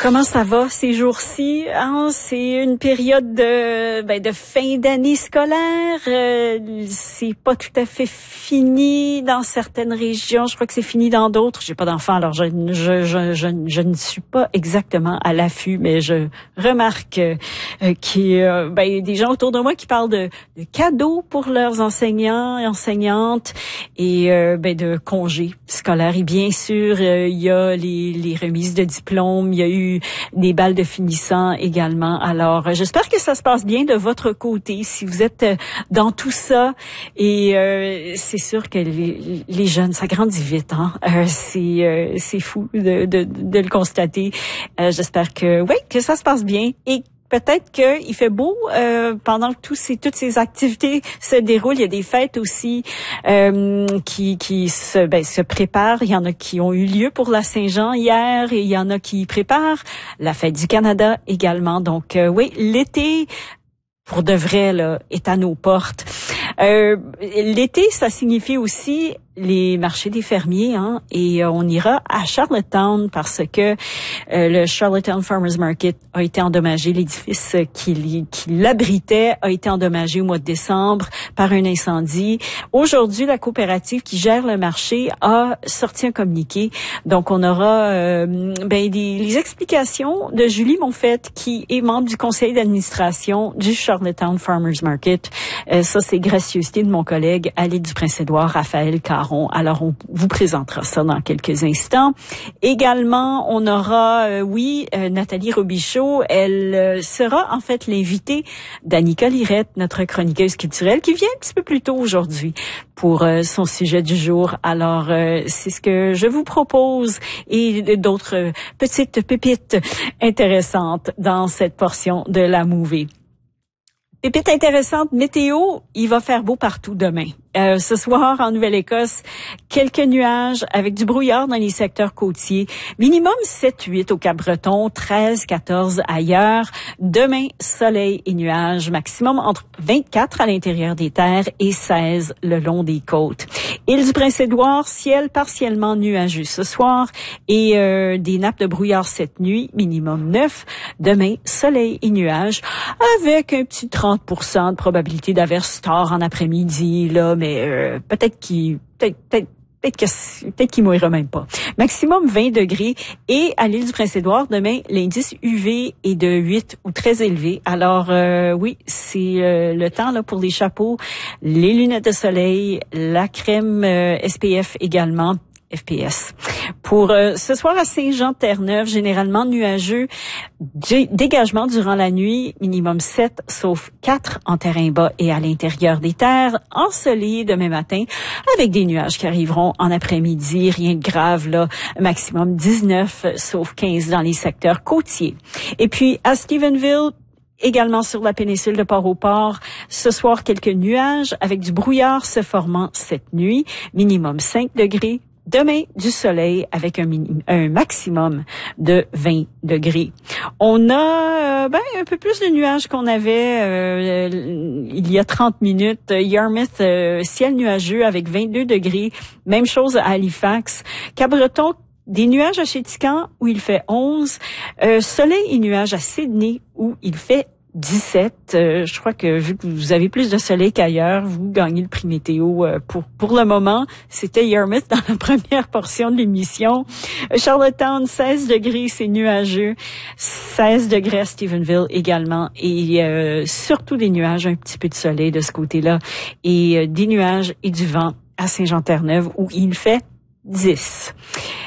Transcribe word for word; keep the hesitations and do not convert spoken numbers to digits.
Comment ça va ces jours-ci? Hein? C'est une période de, ben, de fin d'année scolaire. Euh, c'est pas tout à fait fini dans certaines régions. Je crois que c'est fini dans d'autres. J'ai pas d'enfants, alors je, je, je, je, je ne suis pas exactement à l'affût, mais je remarque euh, qu'il y a ben, des gens autour de moi qui parlent de, de cadeaux pour leurs enseignants et enseignantes et euh, ben, de congés scolaires. Et bien sûr, euh, il y a les, les remises de diplômes. Il y a eu des balles de finissants également. Alors, j'espère que ça se passe bien de votre côté, si vous êtes dans tout ça. Et euh, c'est sûr que les, les jeunes, ça grandit vite. Hein? Euh, c'est euh, c'est fou de, de, de le constater. Euh, j'espère que oui, que ça se passe bien et peut-être qu'il fait beau euh, pendant que tous ces, toutes ces activités se déroulent. Il y a des fêtes aussi euh, qui, qui se, ben, se préparent. Il y en a qui ont eu lieu pour la Saint-Jean hier et il y en a qui préparent la fête du Canada également. Donc euh, oui, l'été, pour de vrai, là, est à nos portes. Euh, l'été, ça signifie aussi les marchés des fermiers, hein, et euh, on ira à Charlottetown parce que euh, le Charlottetown Farmers Market a été endommagé, l'édifice qui, qui l'abritait a été endommagé au mois de décembre par un incendie. Aujourd'hui, la coopérative qui gère le marché a sorti un communiqué, donc on aura euh, ben des les explications de Julie Monfette qui est membre du conseil d'administration du Charlottetown Farmers Market. Euh, ça, c'est gracieuseté de mon collègue à l'île du Prince-Édouard, Raphaël Caron. Alors, on vous présentera ça dans quelques instants. Également, on aura, euh, oui, euh, Nathalie Robichaud. Elle euh, sera en fait l'invitée d'Annika Lirette, notre chroniqueuse culturelle, qui vient un petit peu plus tôt aujourd'hui pour euh, son sujet du jour. Alors, euh, c'est ce que je vous propose et d'autres euh, petites pépites intéressantes dans cette portion de la movie. Pépite intéressante, météo, il va faire beau partout demain. Euh, ce soir, en Nouvelle-Écosse, quelques nuages avec du brouillard dans les secteurs côtiers. Minimum sept huit au Cap-Breton, treize quatorze ailleurs. Demain, soleil et nuages. Maximum entre vingt-quatre à l'intérieur des terres et seize le long des côtes. Île du Prince-Édouard, ciel partiellement nuageux ce soir et euh, des nappes de brouillard cette nuit. Minimum neuf. Demain, soleil et nuages avec un petit trente pour cent de probabilité d'averse tard en après-midi, là, mais euh, peut-être qu'il peut-être peut-être peut-être que peut-être qu'il mouillera même pas. Maximum vingt degrés et à l'île du Prince-Édouard demain l'indice U V est de huit ou très élevé. Alors euh, oui, c'est euh, le temps là pour les chapeaux, les lunettes de soleil, la crème euh, S P F également. F P S. Pour euh, ce soir à Saint-Jean-Terre-Neuve, généralement nuageux, dé- dégagement durant la nuit, minimum sept, sauf quatre en terrain bas et à l'intérieur des terres, ensoleillé demain matin, avec des nuages qui arriveront en après-midi, rien de grave là, maximum dix-neuf, sauf quinze dans les secteurs côtiers. Et puis à Stephenville, également sur la péninsule de Port-au-Port, ce soir quelques nuages avec du brouillard se formant cette nuit, minimum cinq degrés. Demain, du soleil avec un, minim, un maximum de vingt degrés. On a euh, ben, un peu plus de nuages qu'on avait euh, il y a trente minutes. Yarmouth, euh, ciel nuageux avec vingt-deux degrés. Même chose à Halifax. Cap-Breton, des nuages à Chéticamp où il fait onze. Euh, soleil et nuages à Sydney où il fait dix-sept. Euh, je crois que vu que vous avez plus de soleil qu'ailleurs, vous gagnez le prix météo euh, pour pour le moment. C'était Yarmouth dans la première portion de l'émission. Charlottetown, seize degrés, c'est nuageux. seize degrés à Stephenville également. Et euh, surtout des nuages, un petit peu de soleil de ce côté-là. Et euh, des nuages et du vent à Saint-Jean-Terre-Neuve où il fait dix.